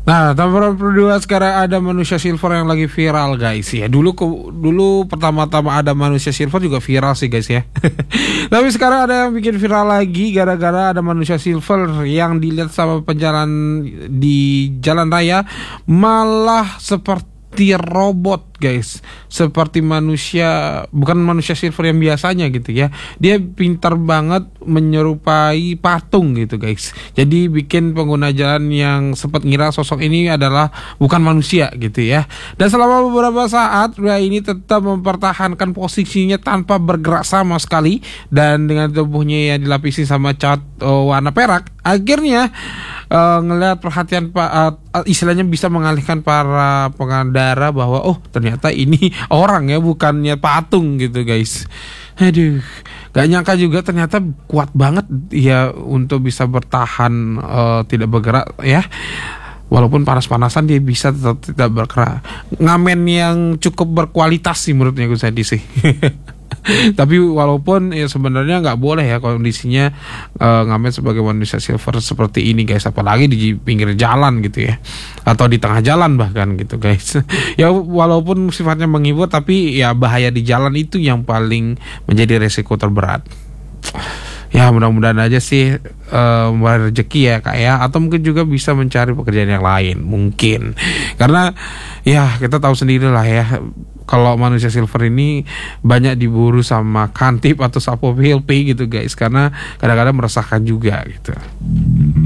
Nah, nomor kedua sekarang ada manusia silver yang lagi viral guys ya. Dulu pertama-tama ada manusia silver juga viral sih guys ya. Tapi sekarang ada yang bikin viral lagi gara-gara ada manusia silver yang dilihat sama penjalan di jalan raya malah seperti robot guys, seperti manusia, bukan manusia silver yang biasanya gitu ya. Dia pintar banget menyerupai patung gitu guys. Jadi bikin pengguna jalan yang sempat ngira sosok ini adalah bukan manusia gitu ya. Dan selama beberapa saat pria ini tetap mempertahankan posisinya tanpa bergerak sama sekali, dan dengan tubuhnya yang dilapisi sama cat warna perak, akhirnya ngelihat perhatian istilahnya bisa mengalihkan para pengendara bahwa oh ternyata ini orang ya, bukannya patung gitu guys. Aduh, gak nyangka juga ternyata kuat banget ya untuk bisa bertahan tidak bergerak ya. Walaupun panas-panasan dia bisa tetap tidak bergerak. Ngamen yang cukup berkualitas sih menurutnya gue tadi sih. Tapi walaupun ya sebenarnya nggak boleh ya kondisinya ngamen sebagai manusia silver seperti ini guys, apalagi di pinggir jalan gitu ya, atau di tengah jalan bahkan gitu guys. Ya walaupun sifatnya menghibur, tapi ya bahaya di jalan itu yang paling menjadi resiko terberat. Ya mudah-mudahan aja sih rezeki ya kak ya, atau mungkin juga bisa mencari pekerjaan yang lain mungkin, karena ya kita tahu sendiri lah ya, kalau manusia silver ini banyak diburu sama kantip atau sapo PLP gitu guys, karena kadang-kadang meresahkan juga gitu.